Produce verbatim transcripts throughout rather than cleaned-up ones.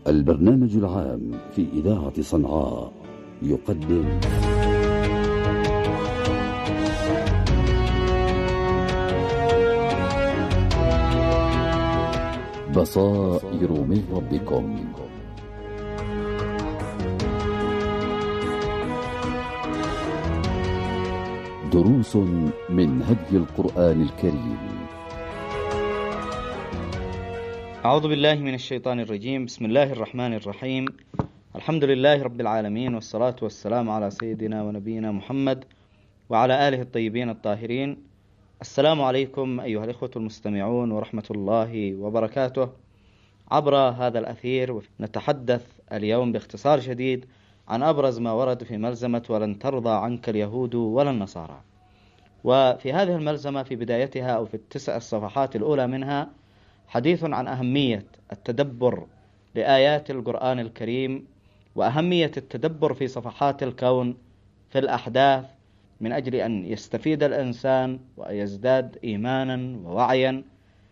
البرنامج العام في إذاعة صنعاء يقدم بصائر من ربكم. دروس من هدي القرآن الكريم. أعوذ بالله من الشيطان الرجيم. بسم الله الرحمن الرحيم. الحمد لله رب العالمين، والصلاة والسلام على سيدنا ونبينا محمد وعلى آله الطيبين الطاهرين. السلام عليكم أيها الإخوة المستمعون ورحمة الله وبركاته. عبر هذا الأثير نتحدث اليوم باختصار شديد عن أبرز ما ورد في ملزمة ولن ترضى عنك اليهود ولا النصارى. وفي هذه الملزمة في بدايتها أو في التسع الصفحات الأولى منها حديث عن أهمية التدبر لآيات القرآن الكريم، وأهمية التدبر في صفحات الكون في الأحداث، من أجل أن يستفيد الإنسان ويزداد إيمانا ووعيا،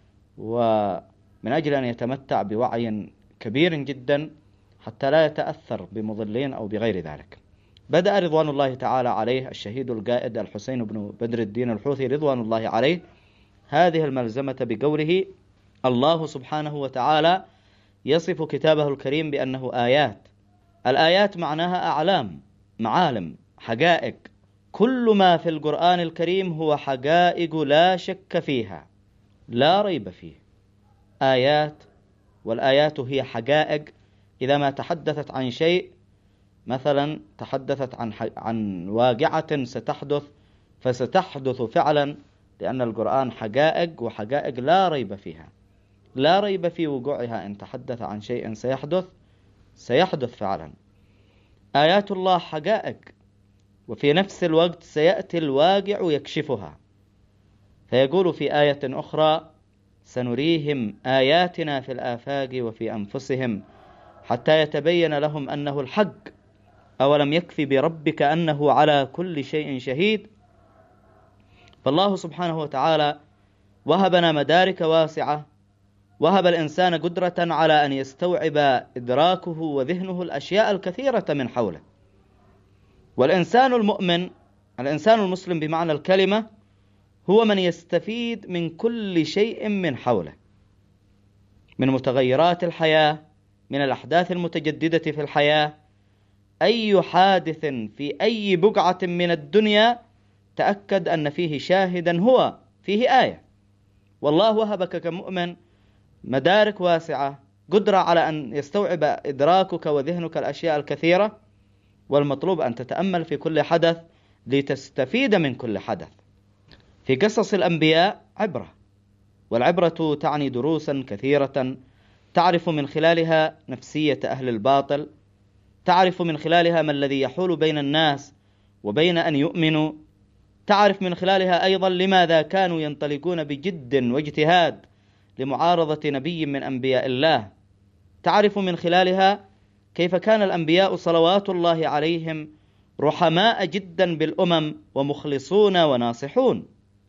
ومن أجل أن يتمتع بوعي كبير جدا حتى لا يتأثر بمضلين أو بغير ذلك. بدأ رضوان الله تعالى عليه الشهيد القائد الحسين بن بدر الدين الحوثي رضوان الله عليه هذه الملزمة بقوله: الله سبحانه وتعالى يصف كتابه الكريم بأنه آيات. الآيات معناها أعلام، معالم، حقائق. كل ما في القرآن الكريم هو حقائق لا شك فيها، لا ريب فيه. آيات، والآيات هي حقائق. إذا ما تحدثت عن شيء، مثلا تحدثت عن عن واقعة ستحدث، فستحدث فعلا، لأن القرآن حقائق، وحقائق لا ريب فيها، لا ريب في وقوعها. إن تحدث عن شيء سيحدث سيحدث فعلا. آيات الله حقائق، وفي نفس الوقت سيأتي الواقع يكشفها، فيقول في آية أخرى: سنريهم آياتنا في الآفاق وفي أنفسهم حتى يتبين لهم أنه الحق أولم يكفي بربك أنه على كل شيء شهيد. فالله سبحانه وتعالى وهبنا مدارك واسعة، وهب الإنسان قدرة على أن يستوعب إدراكه وذهنه الأشياء الكثيرة من حوله. والإنسان المؤمن، الإنسان المسلم بمعنى الكلمة، هو من يستفيد من كل شيء من حوله، من متغيرات الحياة، من الأحداث المتجددة في الحياة. أي حادث في أي بقعة من الدنيا تأكد أن فيه شاهدا هو فيه آية. والله وهبك كمؤمن مدارك واسعة، قدرة على أن يستوعب إدراكك وذهنك الأشياء الكثيرة، والمطلوب أن تتأمل في كل حدث لتستفيد من كل حدث. في قصص الأنبياء عبرة، والعبرة تعني دروسا كثيرة، تعرف من خلالها نفسية أهل الباطل، تعرف من خلالها ما الذي يحول بين الناس وبين أن يؤمنوا، تعرف من خلالها أيضا لماذا كانوا ينطلقون بجد واجتهاد لمعارضة نبي من أنبياء الله، تعرف من خلالها كيف كان الأنبياء صلوات الله عليهم رحماء جدا بالأمم ومخلصون وناصحون.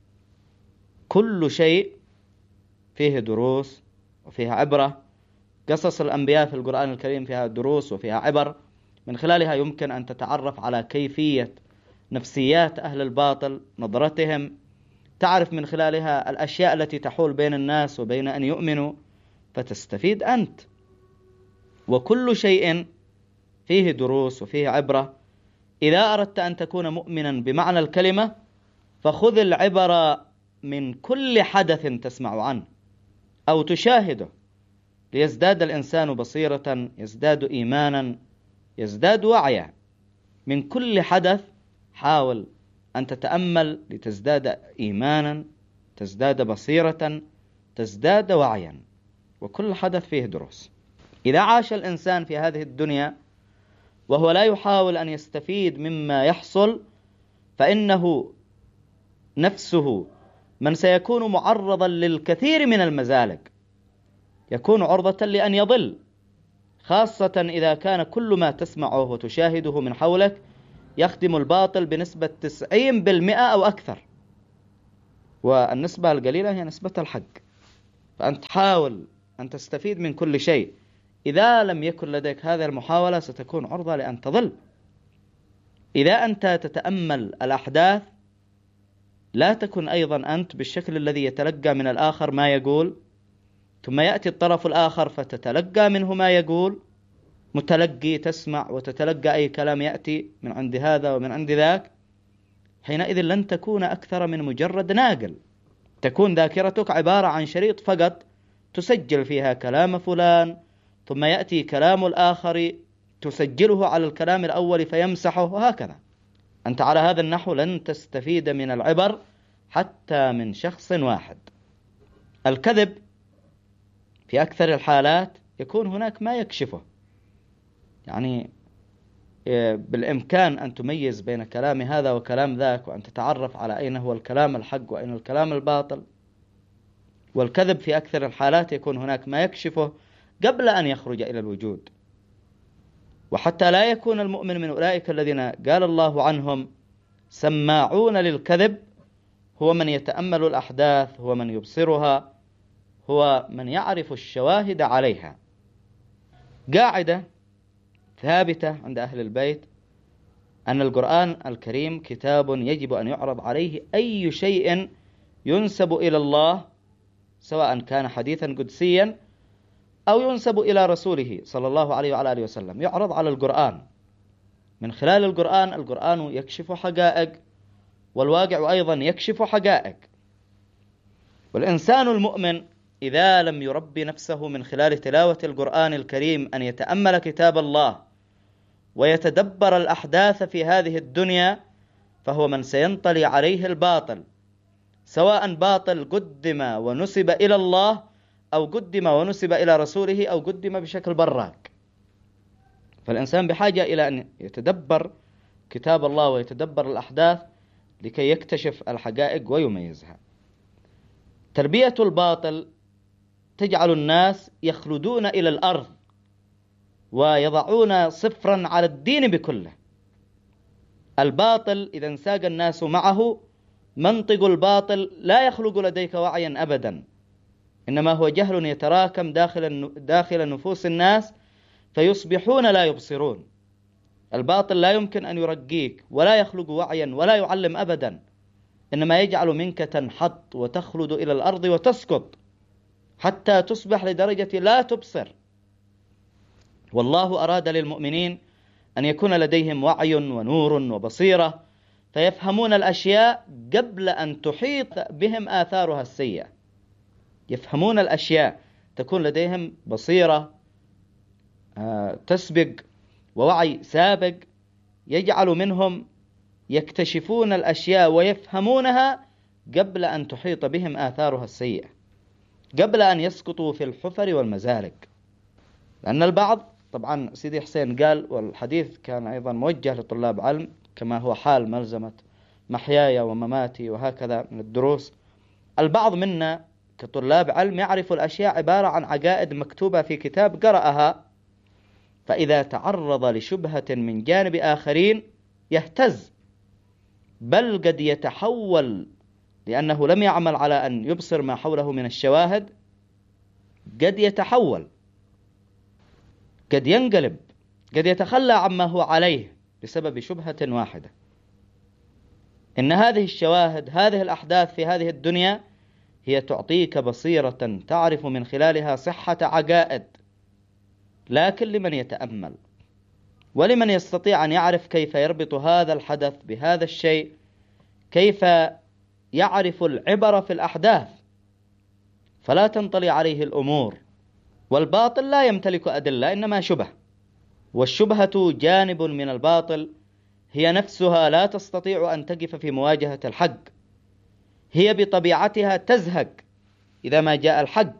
كل شيء فيه دروس وفيها عبرة. قصص الأنبياء في القرآن الكريم فيها دروس وفيها عبر، من خلالها يمكن أن تتعرف على كيفية نفسيات أهل الباطل، نظرتهم، تعرف من خلالها الأشياء التي تحول بين الناس وبين أن يؤمنوا، فتستفيد أنت. وكل شيء فيه دروس وفيه عبرة. إذا أردت أن تكون مؤمنا بمعنى الكلمة، فخذ العبر من كل حدث تسمع عنه أو تشاهده، ليزداد الإنسان بصيرة، يزداد إيمانا، يزداد وعيا. من كل حدث حاول أن تتأمل لتزداد إيمانا، تزداد بصيرة، تزداد وعيا. وكل حدث فيه دروس. إذا عاش الإنسان في هذه الدنيا وهو لا يحاول أن يستفيد مما يحصل، فإنه نفسه من سيكون معرضا للكثير من المزالق، يكون عرضة لأن يضل، خاصة إذا كان كل ما تسمعه وتشاهده من حولك يخدم الباطل بنسبة تسعين بالمئة أو أكثر، والنسبة القليلة هي نسبة الحق. فأنت حاول أن تستفيد من كل شيء. إذا لم يكن لديك هذه المحاولة ستكون عرضة لأن تضل. إذا أنت تتأمل الأحداث لا تكن أيضا أنت بالشكل الذي يتلقى من الآخر ما يقول، ثم يأتي الطرف الآخر فتتلقى منه ما يقول، متلقي تسمع وتتلقى أي كلام يأتي من عند هذا ومن عند ذاك. حينئذ لن تكون أكثر من مجرد ناقل، تكون ذاكرتك عبارة عن شريط فقط تسجل فيها كلام فلان، ثم يأتي كلام الآخر تسجله على الكلام الأول فيمسحه، وهكذا. أنت على هذا النحو لن تستفيد من العبر حتى من شخص واحد. الكذب في أكثر الحالات يكون هناك ما يكشفه، يعني بالإمكان أن تميز بين كلام هذا وكلام ذاك، وأن تتعرف على أين هو الكلام الحق وأين الكلام الباطل. والكذب في أكثر الحالات يكون هناك ما يكشفه قبل أن يخرج إلى الوجود. وحتى لا يكون المؤمن من أولئك الذين قال الله عنهم سماعون للكذب، هو من يتأمل الأحداث، هو من يبصرها، هو من يعرف الشواهد عليها. قاعدة ثابتة عند أهل البيت أن القرآن الكريم كتاب يجب أن يعرض عليه أي شيء ينسب إلى الله، سواء كان حديثا قدسيا أو ينسب إلى رسوله صلى الله عليه وعلى آله وسلم، يعرض على القرآن. من خلال القرآن، القرآن يكشف حقائق، والواقع أيضا يكشف حقائق. والإنسان المؤمن إذا لم يربي نفسه من خلال تلاوة القرآن الكريم أن يتأمل كتاب الله ويتدبر الأحداث في هذه الدنيا، فهو من سينطلي عليه الباطل، سواء باطل قدم ونسب إلى الله أو قدم ونسب إلى رسوله أو قدم بشكل براك. فالإنسان بحاجة إلى أن يتدبر كتاب الله ويتدبر الأحداث لكي يكتشف الحقائق ويميزها. تربية الباطل تجعل الناس يخلدون إلى الأرض ويضعون صفرا على الدين بكله. الباطل إذا انساق الناس معه، منطق الباطل لا يخلق لديك وعيا أبدا، إنما هو جهل يتراكم داخل داخل نفوس الناس فيصبحون لا يبصرون. الباطل لا يمكن أن يرقيك ولا يخلق وعيا ولا يعلم أبدا، إنما يجعل منك تنحط وتخلد إلى الأرض وتسقط حتى تصبح لدرجة لا تبصر. والله أراد للمؤمنين أن يكون لديهم وعي ونور وبصيرة، فيفهمون الأشياء قبل أن تحيط بهم آثارها السيئة. يفهمون الأشياء، تكون لديهم بصيرة تسبق ووعي سابق يجعل منهم يكتشفون الأشياء ويفهمونها قبل أن تحيط بهم آثارها السيئة، قبل أن يسقطوا في الحفر والمزالق. لأن البعض، طبعا سيدي حسين قال، والحديث كان أيضا موجه لطلاب علم كما هو حال ملزمة محياي ومماتي وهكذا من الدروس، البعض منا كطلاب علم يعرف الأشياء عبارة عن عقائد مكتوبة في كتاب قرأها، فإذا تعرض لشبهة من جانب آخرين يهتز، بل قد يتحول لأنه لم يعمل على أن يبصر ما حوله من الشواهد، قد يتحول، قد ينقلب، قد يتخلى عما هو عليه بسبب شبهة واحدة. إن هذه الشواهد، هذه الأحداث في هذه الدنيا هي تعطيك بصيرة تعرف من خلالها صحة عقائد، لكن لمن يتأمل ولمن يستطيع أن يعرف كيف يربط هذا الحدث بهذا الشيء، كيف يعرف العبر في الأحداث فلا تنطلي عليه الأمور. والباطل لا يمتلك أدلة، إنما شبه، والشبهة جانب من الباطل هي نفسها لا تستطيع أن تقف في مواجهة الحق، هي بطبيعتها تزهق إذا ما جاء الحق،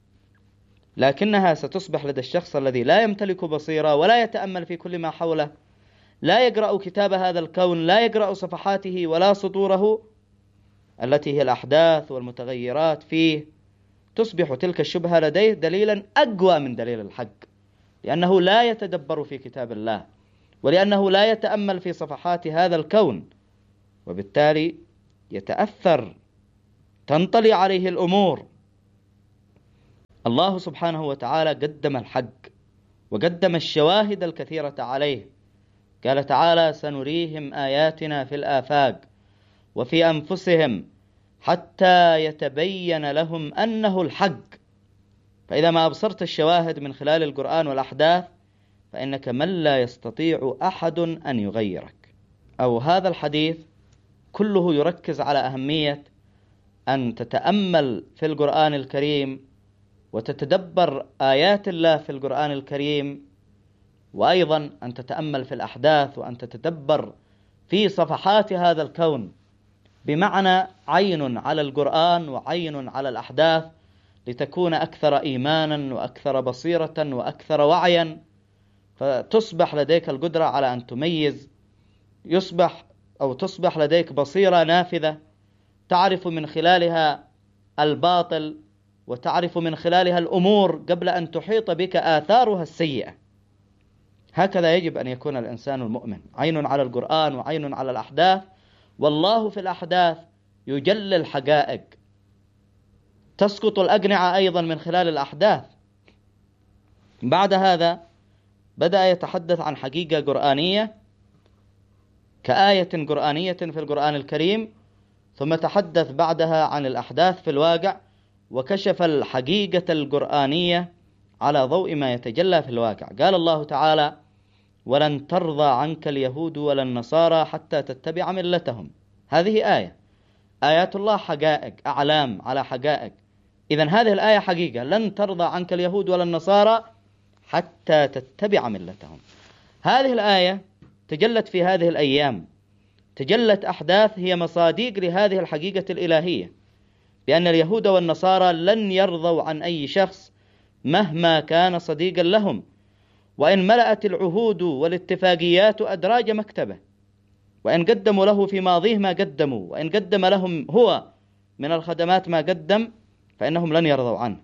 لكنها ستصبح لدى الشخص الذي لا يمتلك بصيرة ولا يتأمل في كل ما حوله، لا يقرأ كتاب هذا الكون، لا يقرأ صفحاته ولا سطوره التي هي الأحداث والمتغيرات فيه، تصبح تلك الشبهة لديه دليلا أقوى من دليل الحق، لأنه لا يتدبر في كتاب الله، ولأنه لا يتأمل في صفحات هذا الكون، وبالتالي يتأثر، تنطلي عليه الأمور. الله سبحانه وتعالى قدم الحق وقدم الشواهد الكثيرة عليه. قال تعالى: سنريهم آياتنا في الآفاق وفي أنفسهم حتى يتبين لهم أنه الحق. فإذا ما أبصرت الشواهد من خلال القرآن والأحداث فإنك من لا يستطيع أحد أن يغيرك. أو هذا الحديث كله يركز على أهمية أن تتأمل في القرآن الكريم وتتدبر آيات الله في القرآن الكريم، وأيضا أن تتأمل في الأحداث وأن تتدبر في صفحات هذا الكون، بمعنى عين على القرآن وعين على الأحداث، لتكون أكثر إيمانا وأكثر بصيرة وأكثر وعيا، فتصبح لديك القدرة على أن تميز، يصبح أو تصبح لديك بصيرة نافذة تعرف من خلالها الباطل وتعرف من خلالها الأمور قبل أن تحيط بك آثارها السيئة. هكذا يجب أن يكون الإنسان المؤمن، عين على القرآن وعين على الأحداث، والله في الأحداث يجلي الحقائق. تسقط الأقنعة أيضا من خلال الأحداث. بعد هذا بدأ يتحدث عن حقيقة قرآنية كآية قرآنية في القرآن الكريم، ثم تحدث بعدها عن الأحداث في الواقع، وكشف الحقيقة القرآنية على ضوء ما يتجلى في الواقع. قال الله تعالى: ولن ترضى عنك اليهود ولا النصارى حتى تتبع ملتهم. هذه آية، آيات الله حقائق، أعلام على حقائق. إذن هذه الآية حقيقة: لن ترضى عنك اليهود ولا النصارى حتى تتبع ملتهم. هذه الآية تجلت في هذه الأيام، تجلت أحداث هي مصادق لهذه الحقيقة الإلهية، بأن اليهود والنصارى لن يرضوا عن أي شخص مهما كان صديقا لهم، وإن ملأت العهود والاتفاقيات أدراج مكتبه، وإن قدموا له في ماضيه ما قدموا، وإن قدم لهم هو من الخدمات ما قدم، فإنهم لن يرضوا عنه.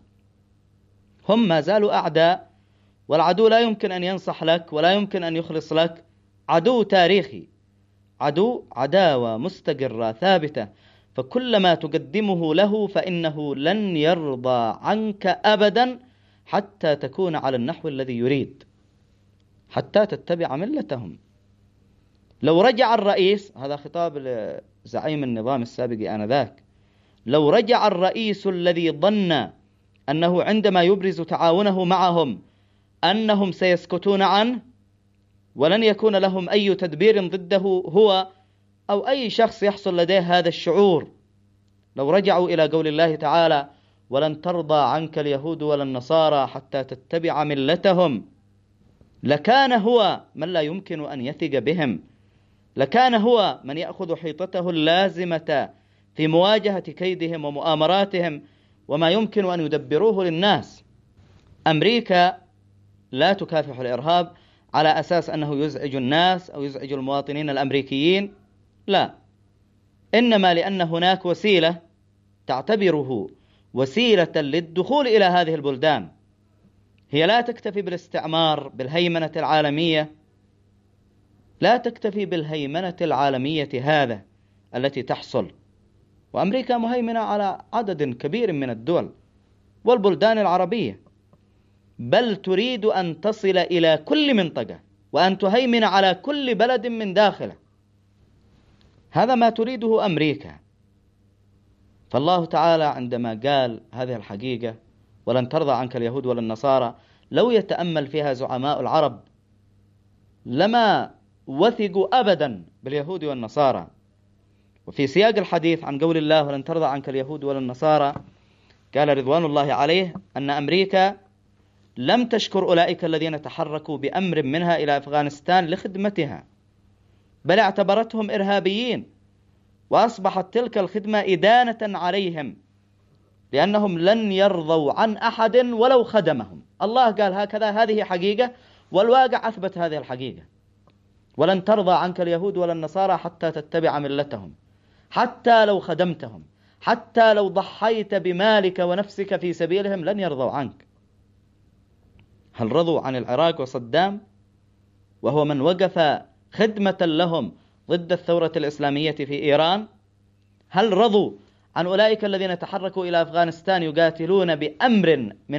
هم ما زالوا أعداء، والعدو لا يمكن أن ينصح لك ولا يمكن أن يخلص لك. عدو تاريخي، عدو عداوة مستقرة ثابتة، فكلما تقدمه له فإنه لن يرضى عنك أبدا حتى تكون على النحو الذي يريد، حتى تتبع ملتهم. لو رجع الرئيس، هذا خطاب لزعيم النظام السابق آنذاك، لو رجع الرئيس الذي ظن أنه عندما يبرز تعاونه معهم أنهم سيسكتون عنه ولن يكون لهم أي تدبير ضده هو أو أي شخص يحصل لديه هذا الشعور، لو رجعوا إلى قول الله تعالى: ولن ترضى عنك اليهود ولا النصارى حتى تتبع ملتهم، لكان هو من لا يمكن أن يثق بهم، لكان هو من يأخذ حيطته اللازمة في مواجهة كيدهم ومؤامراتهم وما يمكن أن يدبروه للناس. أمريكا لا تكافح الإرهاب على أساس أنه يزعج الناس أو يزعج المواطنين الأمريكيين، لا، إنما لأن هناك وسيلة تعتبره وسيلة للدخول إلى هذه البلدان. هي لا تكتفي بالاستعمار بالهيمنة العالمية، لا تكتفي بالهيمنة العالمية هذا التي تحصل، وأمريكا مهيمنة على عدد كبير من الدول والبلدان العربية، بل تريد أن تصل إلى كل منطقة وأن تهيمن على كل بلد من داخله. هذا ما تريده أمريكا. فالله تعالى عندما قال هذه الحقيقة: ولن ترضى عنك اليهود ولا النصارى، لو يتأمل فيها زعماء العرب لما وثقوا أبدا باليهود والنصارى. وفي سياق الحديث عن قول الله: ولن ترضى عنك اليهود ولا النصارى، قال رضوان الله عليه أن أمريكا لم تشكر أولئك الذين تحركوا بأمر منها إلى أفغانستان لخدمتها، بل اعتبرتهم إرهابيين، وأصبحت تلك الخدمة إدانة عليهم، لأنهم لن يرضوا عن أحد ولو خدمهم. الله قال هكذا، هذه حقيقة، والواقع أثبت هذه الحقيقة: ولن ترضى عنك اليهود ولا النصارى حتى تتبع ملتهم، حتى لو خدمتهم، حتى لو ضحيت بمالك ونفسك في سبيلهم لن يرضوا عنك. هل رضوا عن العراق وصدام وهو من وقف خدمة لهم ضد الثورة الإسلامية في إيران؟ هل رضوا عن أولئك الذين تحركوا إلى أفغانستان يقاتلون بأمر من